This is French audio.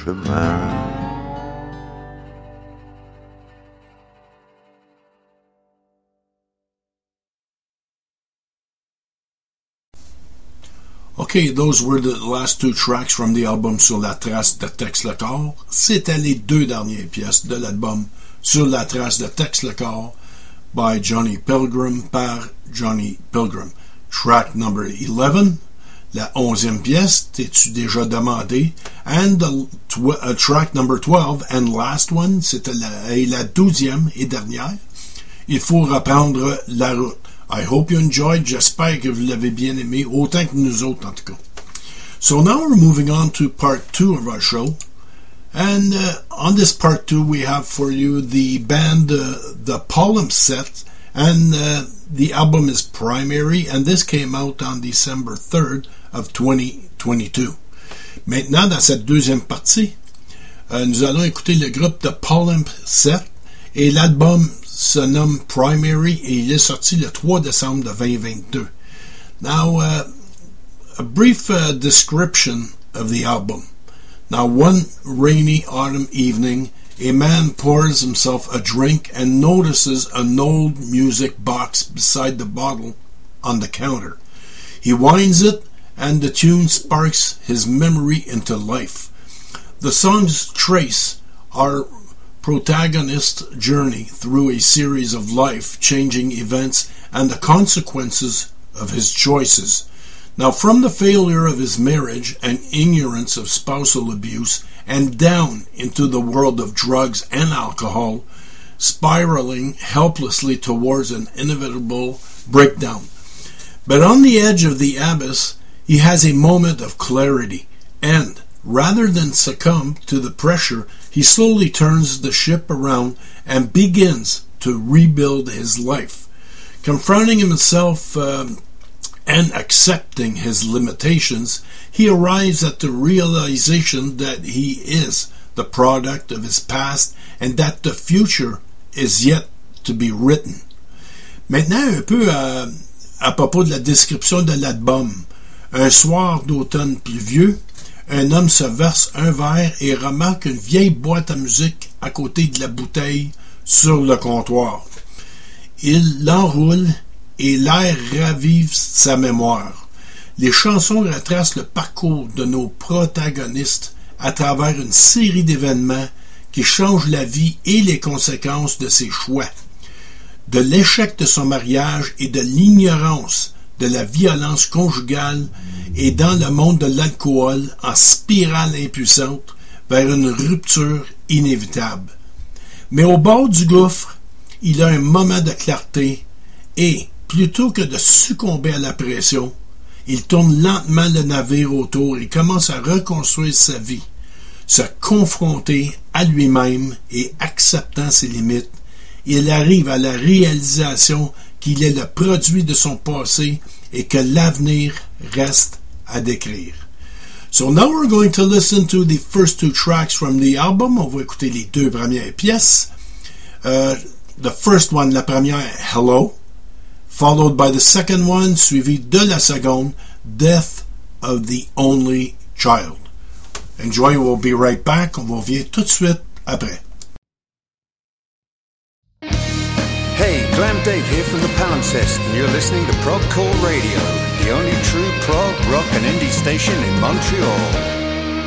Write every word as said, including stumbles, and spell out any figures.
chemin. Okay, those were the last two tracks from the album Sur la trace de Tex le Corps. C'était les deux dernières pièces de l'album Sur la trace de Tex le Corps by Johnny Pilgrim par Johnny Pilgrim. Track number eleven, la onzième pièce, t'es-tu déjà demandé? And the tw- uh, track number twelve and last one, c'était la, et la douzième et dernière. Il faut reprendre la route. I hope you enjoyed. J'espère que vous l'avez bien aimé, autant que nous autres en tout cas. So now we're moving on to part two of our show. And uh, on this part two, we have for you the band, uh, the Palimpsest, and uh, the album is Primary, and this came out on December third of twenty twenty-two. Maintenant, dans cette deuxième partie, euh, nous allons écouter le groupe de Palimpsest, et l'album se nomme Primary, et il est sorti le trois décembre de vingt vingt-deux. Now, uh, a brief uh, description of the album. Now, one rainy autumn evening, a man pours himself a drink and notices an old music box beside the bottle on the counter. He winds it, and the tune sparks his memory into life. The songs trace our protagonist's journey through a series of life-changing events and the consequences of his choices. Now, from the failure of his marriage and ignorance of spousal abuse, and down into the world of drugs and alcohol, spiraling helplessly towards an inevitable breakdown. But on the edge of the abyss, he has a moment of clarity, and, rather than succumb to the pressure, he slowly turns the ship around and begins to rebuild his life. Confronting himself um, and accepting his limitations, he arrives at the realization that he is the product of his past and that the future is yet to be written. Maintenant, un peu à, à propos de la description de l'album. Un soir d'automne pluvieux, un homme se verse un verre et remarque une vieille boîte à musique à côté de la bouteille sur le comptoir. Il l'enroule et l'air ravive sa mémoire. Les chansons retracent le parcours de nos protagonistes à travers une série d'événements qui changent la vie et les conséquences de ses choix. De l'échec de son mariage et de l'ignorance de la violence conjugale et dans le monde de l'alcool en spirale impuissante vers une rupture inévitable. Mais au bord du gouffre, il a un moment de clarté et, plutôt que de succomber à la pression, il tourne lentement le navire autour et commence à reconstruire sa vie, se confronter à lui-même et acceptant ses limites. Il arrive à la réalisation qu'il est le produit de son passé et que l'avenir reste à décrire. So now we're going to listen to the first two tracks from the album. On va écouter les deux premières pièces. Uh, the first one, la première, Hello, followed by the second one, suivi de la seconde, Death of the Only Child. Enjoy, we'll be right back. On va revenir tout de suite après. Hey, Glam Dave here from the Palimpsest, and you're listening to Prog Core Radio, the only true prog, rock and indie station in Montreal.